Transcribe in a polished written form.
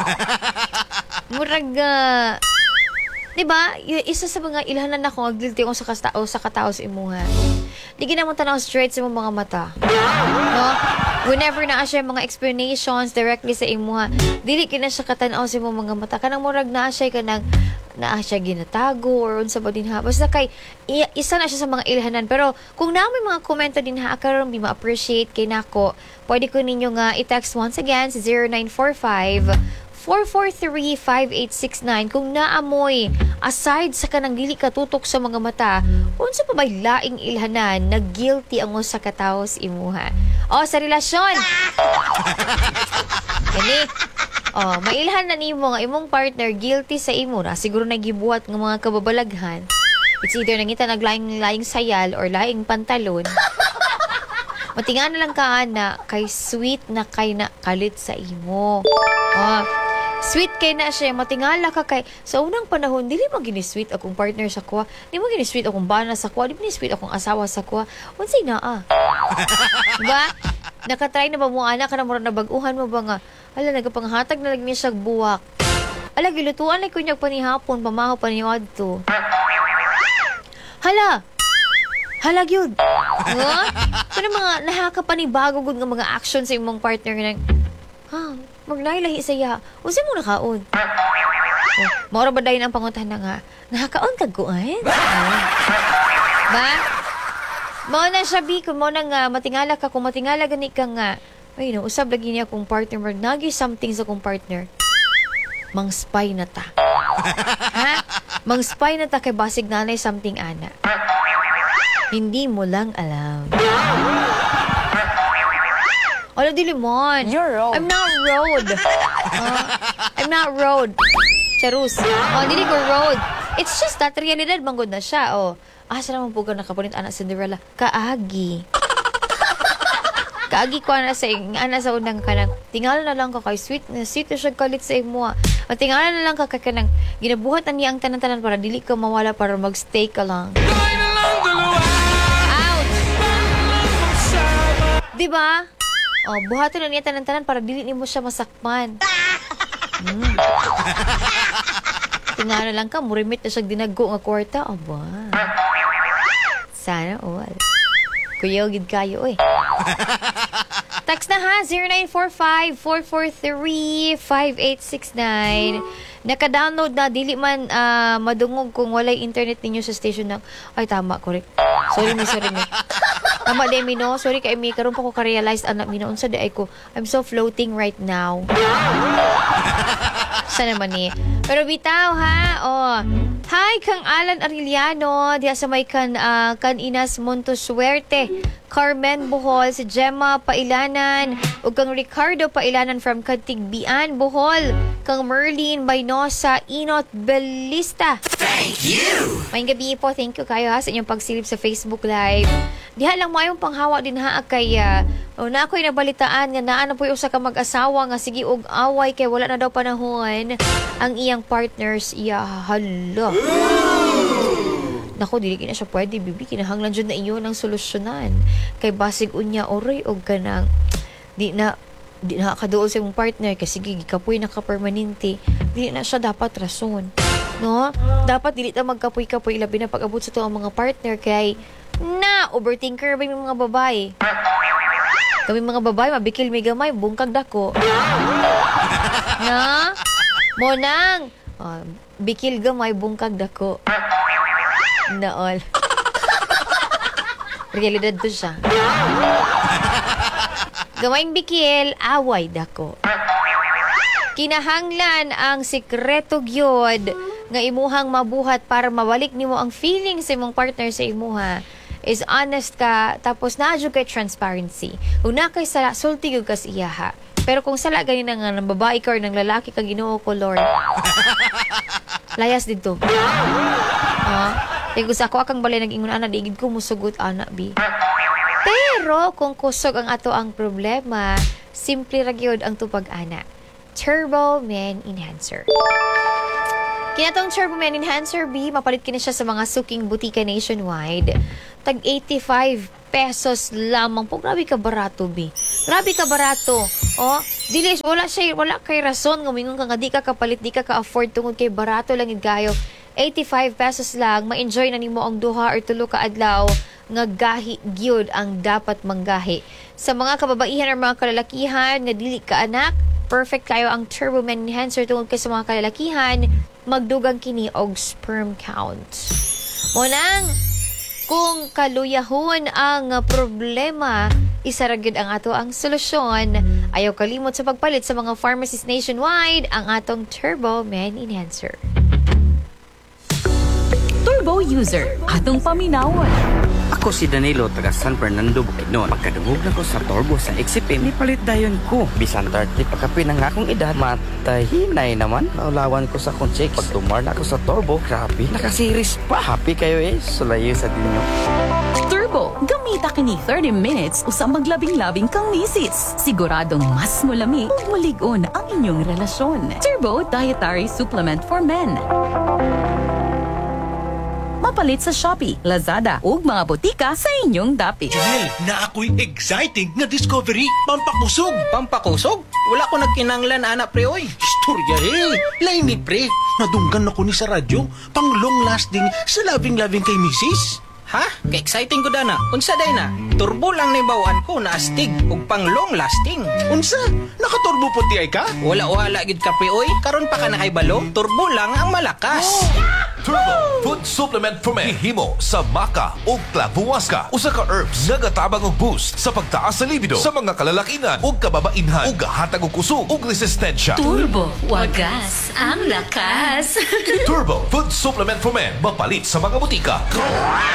Murag, diba? Isa sa mga ilhanan ako, guilty ako sa katao sa imuha. Di ginamon tanaw straight sa mga mata. No? Whenever na siya mga explanations directly sa imuha, dili kina siya katanaw sa mga mata. Kanang murag na siya ginatago or unsa ba din ha. Basta kay isa na siya sa mga ilhanan. Pero kung na may mga komento din ha, karon bi ma-appreciate kay nako, pwede ko ninyo nga i-text once again sa 0945-443-5869 kung naamoy aside sa kanang dili katutok sa mga mata, unsa pa bay laing ilhanan na guilty ang usa ka tawo sa imuha. O sa relasyon. Kani mailhan na nimo nga imong partner guilty sa imo na siguro nagibuhat ng mga kababalaghan. It's either nangita naglaing sayal or laing pantalon. Matingan na lang ka na kay sweet na kay na kalit sa imo. Sweet kay na siya, matingala ka kay sa unang panahon, dili mo gini-sweet akong partner sa kuha, di mo gini-sweet akong bana sa kuha, di mo gini-sweet akong asawa sa kuha. Unsay naa? Diba? Nakatry na ba mo anak ka na mura na baguhan mo ba nga? Ala, nagapanghatag na lang niya siya buwak. Ala, gilutuan lang ko niya panihapon, pamahaw paniwad to. Hala, gyud. Kaya mga nakakapanibago gud nga mga action sa imong partner na, maglahi-lahi saya. Unsa mo nakaon? Maura ba dayon ang panguntahan na nga, nakakaon kag kuan? Ba? Mao na siya bi, kung mo na nga, matingala ka, kung matingala gani ka nga, ay no, usab lagi niya akong partner, nagi something sa akong partner. Mang spy na ta. Ha? Mang spy na ta kay basig nanay something ana. Hindi mo lang alam. Ano dili mon? You're road. I'm not road. I'm not road. Charus. Dili ko road. It's just that realidad manggod na siya. Asa naman po ka nakapunit anak Cinderella? Kaagi. Kaagi ko ana sa unang kanang tingala na lang ka kay sweet na siya kalit sa imo. Tingala na lang ka kay kanang ginabuhat na niya ang tanan-tanan para dili ka mawala para magstay ka lang. Ouch. Diba? Buhaton na niya tanan-tanan para dili nimo siya masakpan. Tingala lang ka, murimit na siya dinaggo nga kwarta. Aba. Sana all. Kuyaw gid kayo, Text na ha, 0945-443-5869. Naka-download na, dili man madungog kung walay internet ninyo sa station na, ay tama, correct. Sorry mi. Tama de mi no, sorry kay mi, karon pa ko ka-realize anak mi noon sa di ay ko, I'm so floating right now. Sana naman ni. Pero bitaw ha, hi kang Alan Arellano, diya sa may kan Inas Montosuerte, Carmen Bohol, si Gemma Pailanan, ug kang Ricardo Pailanan from Katigbian, Bohol, kang Merlin Baynosa, Inot Belista. Thank you! May gabi po, thank you kayo ha sa inyong pagsilip sa Facebook Live. Diha lang mayong panghawa din ha kay na ako'y nabalitaan nga naa na po usa ka mag-asawa nga sige og away kay wala na daw panahon ang iyang partners hala. Nako, dili na siya pwede, bibi. Kinahanglan dyan na iyo ng solusyonan. Kay basig unya, oray, o ganang, di na kaduol sa mong partner, kasi gikapoy na ka-permanente, di na siya dapat rason. No? Dapat dili na magkapoy-kapoy, labi na pag-abot sa to ang mga partner, kay, overthinker ba yung mga babae? Kami mga babae, mabikil may gamay, bungkag dako. Na? Monang, bikil gamay, bungkag dako. Naol. Realidad to siya. Gawaing bikil, away dako. Kinahanglan ang sikreto gyud nga imuhang mabuhat para mabalik nimo ang feeling sa imong partner sa imuha is honest ka, tapos naadyo kay transparency. Kung na kay sala, sulti gyud ka sa iyaha. Pero kung sala gani na nga ng babae ka or ng lalaki ka, Ginoo ko Lord, layas dito. Kaya gusto ako akang balay nag-ingon ana, digid ko musugot ana bi. Pero kung kusog ang ato ang problema, simple ra gyud ang tupag ana. Turbo Men Enhancer. Kinatong Turbo Men Enhancer B, mapalit kini siya sa mga suking butika nationwide. Tag 85 pesos lamang po. Grabe ka barato, B. Grabe ka barato. Dilis, wala kay rason nga mingon ka nga di ka kapalit, di ka ka-afford tungod kay barato lang gid kayo. 85 pesos lang, ma-enjoy na nimo ang duha or tulo ka adlaw nga gahi gyud ang dapat manggahi. Sa mga kababaihan or mga kalalakihan nga dili ka anak, perfect kayo ang Turbo Men Enhancer tungod kay sa mga kalalakihan, magdugang kini og sperm count. Munang kung kaluyahon ang problema, isa ra gyud ang ato ang solusyon. Ayaw kalimot sa pagpalit sa mga pharmacies nationwide ang atong Turbo Men Enhancer. Turbo user, atong paminawon. Ako si Danilo, taga San Fernando, Bukidnon. Pagkadungog na ko sa turbo sa Exipin, nipalit dayon ko. Bisan 30 pagkapi ng akong edad, matahinay naman. Naulawan ko sa akong chicks. Pag tumar na ako sa turbo, grabe, nakasiris pa. Happy kayo sulayo sa dinyo. Turbo, gamita kini 30 minutes usa maglabing-labing kang misis. Siguradong mas mulami ug malig-on ang inyong relasyon. Turbo Dietary Supplement for Men. Mapalit sa Shopee, Lazada ug mga botika sa inyong dapit. Janelle, na ako'y exciting nga discovery. Pampakusog. Pampakusog? Wala ko nagkinanglan, anak pre, oy. Istorya Lain ni pre. Nadunggan ako ni sa radyo. Pang long lasting sa labing-labing kay misis. Ha? Ka-exciting ko dana. Unsa day na? Turbo lang na bawaan ko na astig ug pang long lasting. Unsa? Nakaturbo puti ay ka? Wala gid ka pre, oy. Karon pa ka na kay balo. Turbo lang ang malakas. Turbo Food Supplement for Men himo sa maca o clavuasca. Usa ka herbs nga gatabang og boost sa pagtaas sa libido sa mga kalalakinan ug kababainhan ug gahatag og kusog ug resistensya. Turbo, wagas ang lakas. Turbo Food Supplement for Men mapalit sa mga butika.